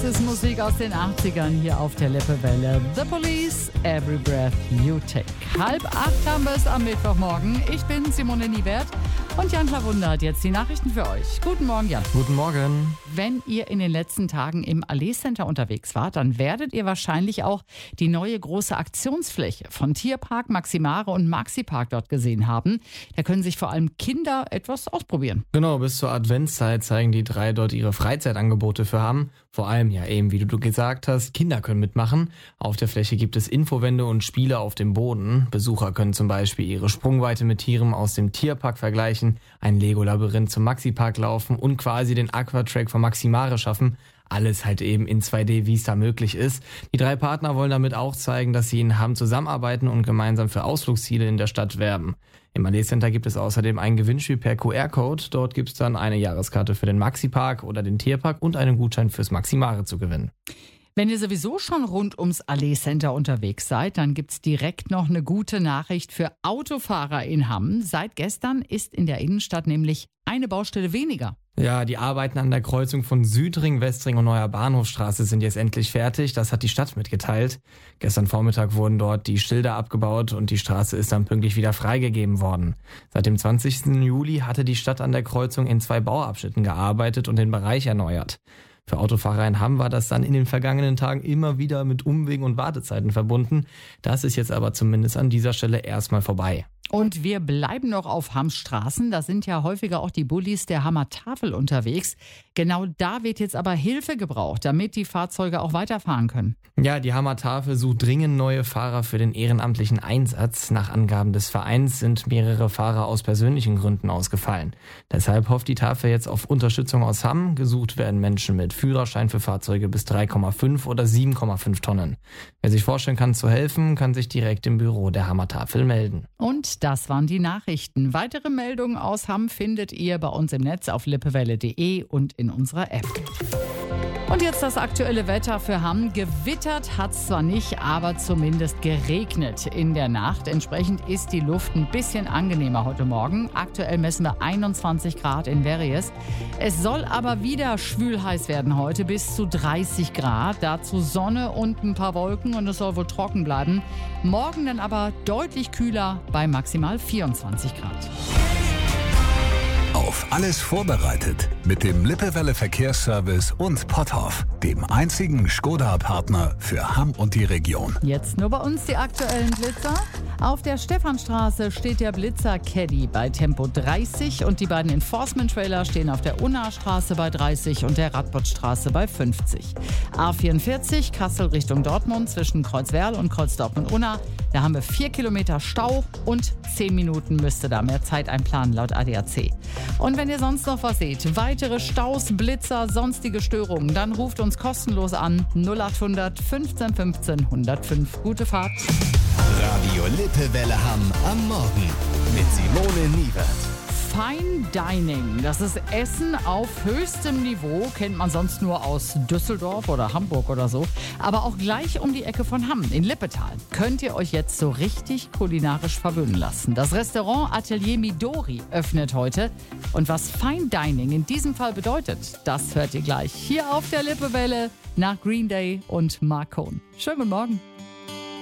ist Musik aus den 80ern hier auf der Lippewelle. The Police, Every Breath You Take. 7:30 haben wir es am Mittwochmorgen. Ich bin Simone Niewert und Jan Klawunder hat jetzt die Nachrichten für euch. Guten Morgen, Jan. Guten Morgen. Wenn ihr in den letzten Tagen im Allee Center unterwegs wart, dann werdet ihr wahrscheinlich auch die neue große Aktionsfläche von Tierpark, Maximare und Maxipark dort gesehen haben. Da können sich vor allem Kinder etwas ausprobieren. Genau, bis zur Adventszeit zeigen die 3 dort ihre Freizeitangebote für Hamm. Vor allem ja eben, wie du gesagt hast, Kinder können mitmachen. Auf der Fläche gibt es Infowände und Spiele auf dem Boden. Besucher können zum Beispiel ihre Sprungweite mit Tieren aus dem Tierpark vergleichen, ein Lego-Labyrinth zum Maxipark laufen und quasi den Aquatrack vom Maximare schaffen. Alles halt eben in 2D, wie es da möglich ist. Die 3 Partner wollen damit auch zeigen, dass sie in Hamm zusammenarbeiten und gemeinsam für Ausflugsziele in der Stadt werben. Im Allee Center gibt es außerdem ein Gewinnspiel per QR-Code. Dort gibt es dann eine Jahreskarte für den Maxipark oder den Tierpark und einen Gutschein fürs Maximare zu gewinnen. Wenn ihr sowieso schon rund ums Allee Center unterwegs seid, dann gibt's direkt noch eine gute Nachricht für Autofahrer in Hamm. Seit gestern ist in der Innenstadt nämlich eine Baustelle weniger. Ja, die Arbeiten an der Kreuzung von Südring, Westring und Neuer Bahnhofstraße sind jetzt endlich fertig. Das hat die Stadt mitgeteilt. Gestern Vormittag wurden dort die Schilder abgebaut und die Straße ist dann pünktlich wieder freigegeben worden. Seit dem 20. Juli hatte die Stadt an der Kreuzung in 2 Bauabschnitten gearbeitet und den Bereich erneuert. Für Autofahrer in Hamm war das dann in den vergangenen Tagen immer wieder mit Umwegen und Wartezeiten verbunden. Das ist jetzt aber zumindest an dieser Stelle erstmal vorbei. Und wir bleiben noch auf Hamms Straßen. Da sind ja häufiger auch die Bullis der Hammer Tafel unterwegs. Genau da wird jetzt aber Hilfe gebraucht, damit die Fahrzeuge auch weiterfahren können. Ja, die Hammer Tafel sucht dringend neue Fahrer für den ehrenamtlichen Einsatz. Nach Angaben des Vereins sind mehrere Fahrer aus persönlichen Gründen ausgefallen. Deshalb hofft die Tafel jetzt auf Unterstützung aus Hamm. Gesucht werden Menschen mit Führerschein für Fahrzeuge bis 3,5 oder 7,5 Tonnen. Wer sich vorstellen kann zu helfen, kann sich direkt im Büro der Hammer Tafel melden. Und das waren die Nachrichten. Weitere Meldungen aus Hamm findet ihr bei uns im Netz auf lippewelle.de und in unserer App. Und jetzt das aktuelle Wetter für Hamm. Gewittert hat es zwar nicht, aber zumindest geregnet in der Nacht. Entsprechend ist die Luft ein bisschen angenehmer heute Morgen. Aktuell messen wir 21 Grad in Verries. Es soll aber wieder schwül-heiß werden heute, bis zu 30 Grad. Dazu Sonne und ein paar Wolken und es soll wohl trocken bleiben. Morgen dann aber deutlich kühler bei maximal 24 Grad. Auf alles vorbereitet mit dem Lippewelle Verkehrsservice und Potthoff, dem einzigen Skoda-Partner für Hamm und die Region. Jetzt nur bei uns die aktuellen Blitzer. Auf der Stephanstraße steht der Blitzer Caddy bei Tempo 30 und die beiden Enforcement-Trailer stehen auf der Unna-Straße bei 30 und der Radbottstraße bei 50. A44 Kassel Richtung Dortmund zwischen Kreuzwerl und Kreuzdorf-Unna. Da haben wir 4 Kilometer Stau und 10 Minuten müsste da mehr Zeit einplanen laut ADAC. Und wenn ihr sonst noch was seht, weitere Staus, Blitzer, sonstige Störungen, dann ruft uns kostenlos an 0800 15 15 105. Gute Fahrt. Radio Lippewelle Hamm am Morgen mit Simone Niewert. Fine Dining, das ist Essen auf höchstem Niveau, kennt man sonst nur aus Düsseldorf oder Hamburg oder so. Aber auch gleich um die Ecke von Hamm, in Lippetal, könnt ihr euch jetzt so richtig kulinarisch verwöhnen lassen. Das Restaurant Atelier Midori öffnet heute. Und was Fine Dining in diesem Fall bedeutet, das hört ihr gleich hier auf der Lippewelle nach Green Day und Mark Cohn. Schönen guten Morgen.